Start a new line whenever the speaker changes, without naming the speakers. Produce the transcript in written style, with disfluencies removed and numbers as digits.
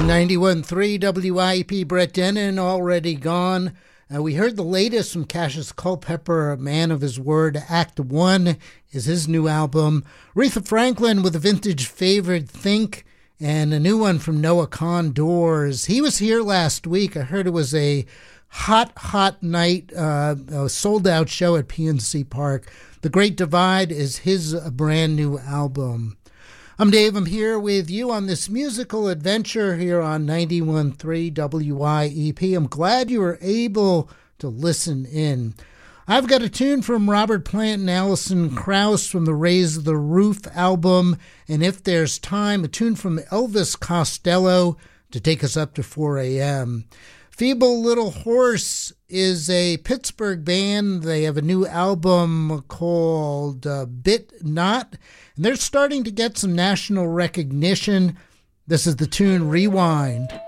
91.3 WIP, Brett Dennen, Already Gone. We heard the latest from Cassius Culpepper, Man of His Word. Act 1 is his new album. Aretha Franklin with a vintage favorite, Think, and a new one from Noah Kahn, Doors. He was here last week. I heard it was a hot night, a sold-out show at PNC Park. The Great Divide is his brand new album. I'm Dave. I'm here with you on this musical adventure here on 91.3 WIEP. I'm glad you were able to listen in. I've got a tune from Robert Plant and Alison Krauss from the Raise the Roof album, and if there's time, a tune from Elvis Costello to take us up to 4 a.m. Feeble Little Horse is a Pittsburgh band. They have a new album called Bit Not, and they're starting to get some national recognition. This is the tune Rewind.